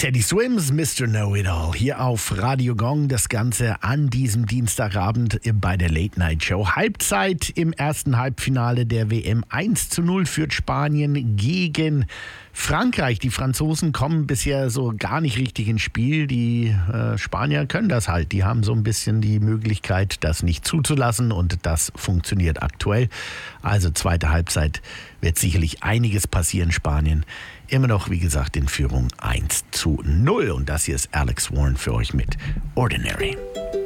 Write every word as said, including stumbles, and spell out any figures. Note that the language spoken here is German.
Teddy Swims, Mister Know-It-All, hier auf Radio Gong. Das Ganze an diesem Dienstagabend bei der Late Night Show. Halbzeit im ersten Halbfinale der W M. eins zu null führt Spanien gegen Frankreich. Die Franzosen kommen bisher so gar nicht richtig ins Spiel. Die äh, Spanier können das halt. Die haben so ein bisschen die Möglichkeit, das nicht zuzulassen, und das funktioniert aktuell. Also zweite Halbzeit wird sicherlich einiges passieren. Spanien immer noch, wie gesagt, in Führung eins zu null. Und das hier ist Alex Warren für euch mit Ordinary.